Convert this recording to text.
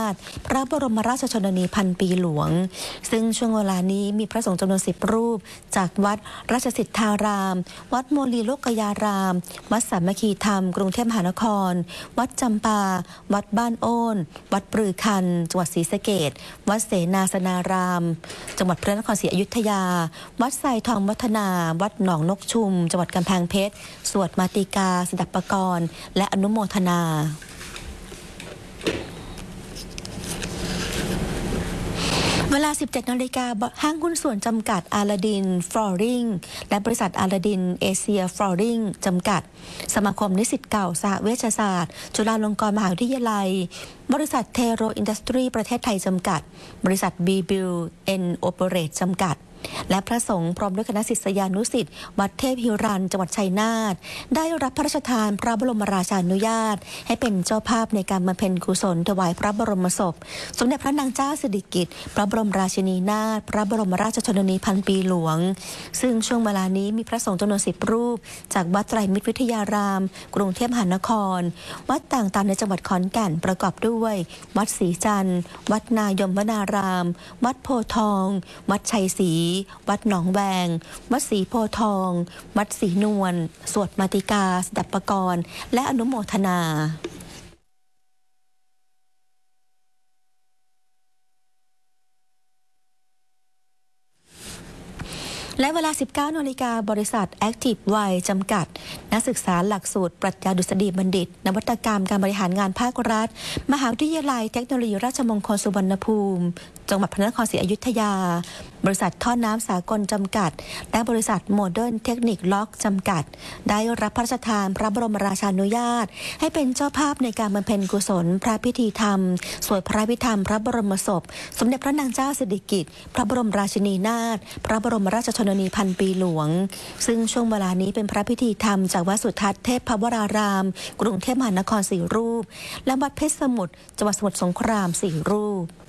ติพระบรมราชชนนีพันปีหลวงซึ่งช่วงเวลานี้มีพระสงฆ์จำนวน10 รูปจากวัดราชสิทธาราม วัดโมลีโลกยาราม วัดสามัคคีธรรมกรุงเทพมหานคร วัดจำปา วัดบ้านโอน วัดปรือคันจังหวัดศรีสะเกษวัดเสนาสนารามจังหวัดพระนครศรีอยุธยาวัดไซทองวัฒนาวัดหนองนกชุมจังหวัดกำแพงเพชรสวดมาติกาสดับปกรณ์และอนุโมทนาเวลา 17 นาฬิกาห้างหุ้นส่วนจำกัดอาลาดินฟลอริงและบริษัทอาลาดินเอเชียฟลอริงจำกัดสมาคมนิสิตเก่าสหเวชศาสตร์จุฬาลงกรณ์มหาวิทยาลัยบริษัทเทโรอินดัสทรีประเทศไทยจำกัดบริษัทบีบิลเอ็นโอเปเรตจำกัดและพระสงฆ์พร้อมด้วยคณะศิษยานุศิษย์วัดเทพหิรันจังหวัดชัยนาทได้รับพระราชทานพระบรมราชานุญาตให้เป็นเจ้าภาพในการบำเพ็ญกุศลถวายพระบรมศพสมเด็จพระนางเจ้าสิริกิติ์พระบรมราชินีนาถพระบรมราชชนนีพันปีหลวงซึ่งช่วงเวลานี้มีพระสงฆ์จำนวน10 รูปจากวัดไตรมิตรวิทยารามกรุงเทพมหานครวัดต่างๆในจังหวัดขอนแก่นประกอบด้วยวัดศรีจันทร์วัดนายมวนารามวัดโพธิ์ทองวัดชัยศรีวัดหนองแวงวัดศรีโพธิ์ทองวัดศรีนวลสวดมาติกาสดับปกรณ์และอนุโมทนาและเวลา 19 นาฬิกาบริษัท Active Y จำกัดนักศึกษาหลักสูตรปรัชญาดุษฎีบัณฑิตนวัตกรรมการบริหารงานภาครัฐมหาวิทยาลัยเทคโนโลยีราชมงคลสุวรรณภูมิจังหวัดพระนครศรีอยุธยาบริษัทท่อน้ำสากลจำกัดและบริษัทโมเดิร์นเทคนิคล็อกจำกัดได้รับพระราชทานพระบรมราชานุญาตให้เป็นเจ้าภาพในการบำเพ็ญกุศลพระพิธีธรรมสวดพระพิธรรมพระบรมศพสมเด็จพระนางเจ้าสิริกิติ์พระบรมราชินีนาถพระบรมราชชนนีพันปีหลวงซึ่งช่วงเวลานี้เป็นพระพิธีธรรมจากวัดสุทัศน์เทพวรารามกรุงเทพมหานคร4 รูปและวัดเพชรสมุทรจังหวัดสมุทรสงคราม4 รูป